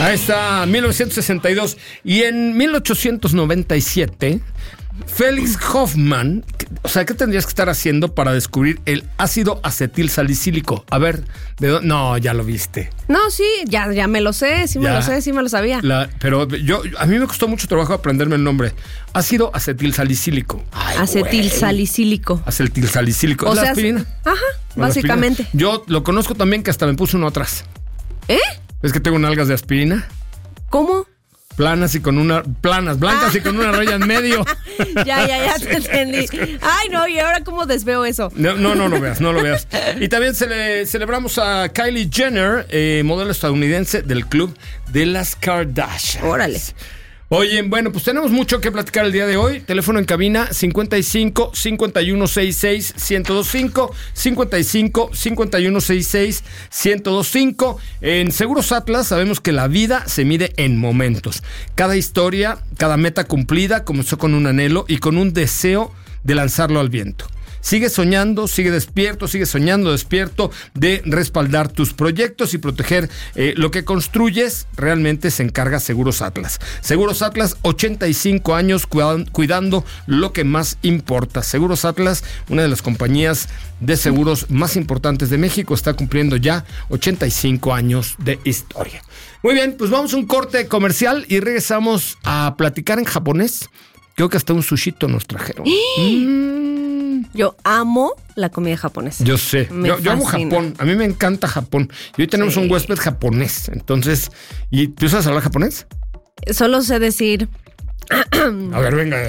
Ahí está, 1962. Y en 1897, Felix Hoffmann, o sea, ¿qué tendrías que estar haciendo para descubrir el ácido acetil salicílico? A ver, ¿de dónde? No, ya lo viste. No, sí, ya me lo sé, sí me lo sabía. Pero a mí me costó mucho trabajo aprenderme el nombre. Ácido acetil salicílico. Acetil salicílico. Acetil salicílico. O ¿Es sea, la aspirina? Ajá, básicamente. Aspirina. Yo lo conozco también, que hasta me puse uno atrás. ¿Eh? ¿Es que tengo nalgas de aspirina? ¿Cómo? Planas, blancas y con una raya en medio. Ya te entendí. Ay, no, ¿y ahora cómo desveo eso? No lo veas. Y también celebramos a Kylie Jenner, modelo estadounidense del club de las Kardashians. Órale. Oye, bueno, pues tenemos mucho que platicar el día de hoy. Teléfono en cabina 55 5166 1025, 55 5166 1025. En Seguros Atlas sabemos que la vida se mide en momentos. Cada historia, cada meta cumplida comenzó con un anhelo y con un deseo de lanzarlo al viento. Sigue soñando, sigue soñando despierto de respaldar tus proyectos y proteger lo que construyes. Realmente se encarga Seguros Atlas. Seguros Atlas, 85 años cuidando lo que más importa. Seguros Atlas, una de las compañías de seguros más importantes de México, está cumpliendo ya 85 años de historia. Muy bien, pues vamos a un corte comercial y regresamos a platicar en japonés. Creo que hasta un sushito nos trajeron. Yo amo la comida japonesa. Yo sé. Yo amo Japón. A mí me encanta Japón. Y hoy tenemos un huésped japonés. Entonces, ¿y tú sabes hablar japonés? Solo sé decir... A ver, venga.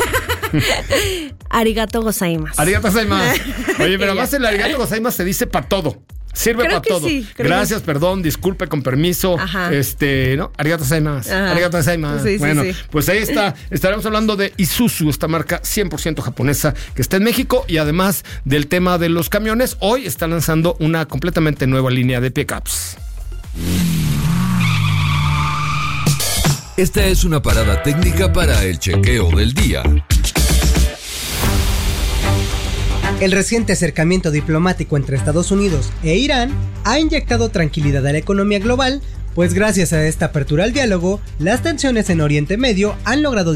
Arigato gozaimasu. Arigato gozaimasu. Oye, pero además el arigato gozaimasu se dice para todo. Sirve para todo. Sí, gracias, perdón, disculpe, con permiso. Ajá. ¿No? Arigato gozaimasu. Arigato gozaimasu. Sí, bueno, sí. Pues ahí está. Estaremos hablando de Isuzu, esta marca 100% japonesa que está en México, y además del tema de los camiones, hoy está lanzando una completamente nueva línea de pickups. Esta es una parada técnica para el chequeo del día. El reciente acercamiento diplomático entre Estados Unidos e Irán ha inyectado tranquilidad a la economía global, pues gracias a esta apertura al diálogo, las tensiones en Oriente Medio han logrado